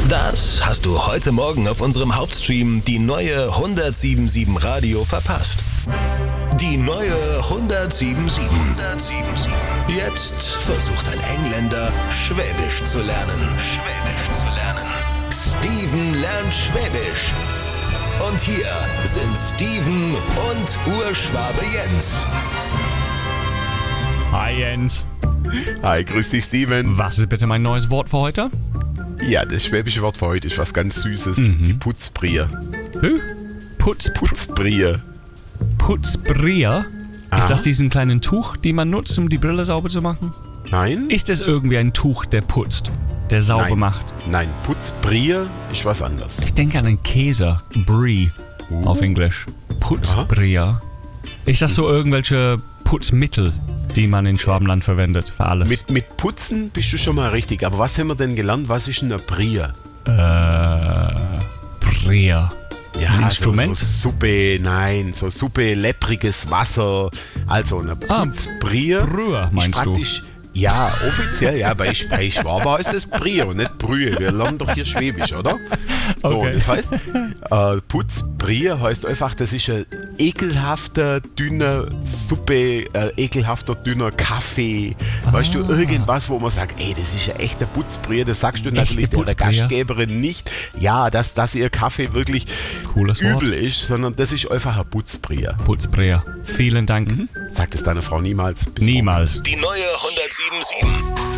Das hast du heute Morgen auf unserem Hauptstream die neue 107.7 Radio verpasst. Die neue 107.7. Jetzt versucht ein Engländer, Schwäbisch zu lernen. Steven lernt Schwäbisch. Und hier sind Steven und Urschwabe Jens. Hi Jens. Hi, grüß dich Steven. Was ist bitte mein neues Wort für heute? Ja, das schwäbische Wort für heute ist was ganz Süßes. Die Putzbrier. Putzbrier. Putzbrier? Aha. Ist das diesen kleinen Tuch, die man nutzt, um die Brille sauber zu machen? Nein? Ist das irgendwie ein Tuch, der putzt, der sauber Nein. macht? Nein, Putzbrier ist was anderes. Ich denke an einen Käse. Brie auf Englisch. Putzbrier. Ist das so irgendwelche Putzmittel, die man in Schwabenland verwendet für alles? Mit Putzen bist du schon mal richtig. Aber was haben wir denn gelernt? Was ist denn ein Brier? Brier. Ja, Ein Instrument? So Suppe, leppriges Wasser. Also eine Putzbrier. Brühe, meinst ist praktisch, ja, offiziell, ja, bei Schwaber heißt es Brier und nicht Brühe. Wir lernen doch hier Schwäbisch, oder? So, Okay. das heißt, Putzbrier heißt einfach, das ist ein ekelhafter, dünner Suppe, ekelhafter, dünner Kaffee. Weißt du, irgendwas, wo man sagt, ey, das ist ja echter Putzbrier. Das sagst du natürlich der Putzbrier? Gastgeberin nicht, ja, dass ihr Kaffee wirklich Cooles Wort. übel ist, sondern das ist einfach ein Putzbrier. Putzbrier. Vielen Dank. Sagt es deiner Frau niemals. Bis Niemals. Die neue 107.7.